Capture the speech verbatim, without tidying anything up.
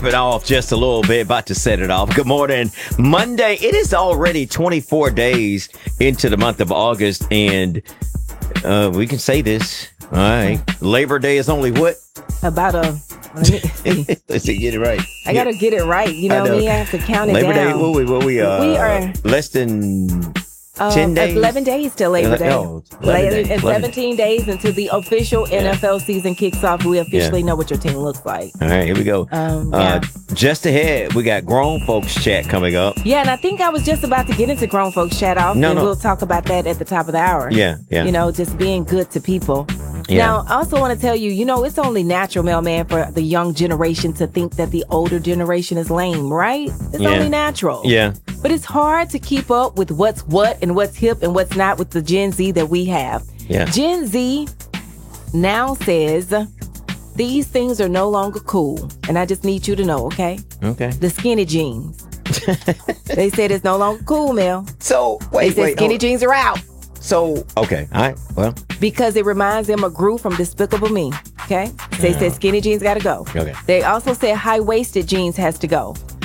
it off just a little bit, about to set it off. Good morning. Monday. It is already twenty-four days into the month of August, and uh, we can say this. All right. Labor Day is only what? About a... Let me see. Let's see, get it right. I gotta get it right. You know, know. me, I have to count it Labor down. Day, what we, what we, uh, We are- less than Uh, ten days? eleven days till Labor Day. Oh, eleven Like, days, and eleven seventeen days until the official N F L season kicks off. We officially know what your team looks like. All right, here we go. Um, uh, yeah. Just ahead, we got grown folks chat coming up. Yeah, and I think I was just about to get into grown folks chat off, No, and no. we'll talk about that at the top of the hour. Yeah, yeah. You know, just being good to people. Yeah. Now, I also want to tell you, you know, it's only natural, mailman, for the young generation to think that the older generation is lame, right? It's Yeah. only natural. Yeah. But it's hard to keep up with what's what and what's hip and what's not with the Gen Z that we have. Yeah. Gen Z now says these things are no longer cool. And I just need you to know, okay? Okay. The skinny jeans. They said it's no longer cool, Mel. So, They wait, said wait. skinny hold- jeans are out So, okay. All right. Well, because it reminds them of Gru from Despicable Me. Okay? They said skinny jeans got to go. Okay. They also said high-waisted jeans has to go.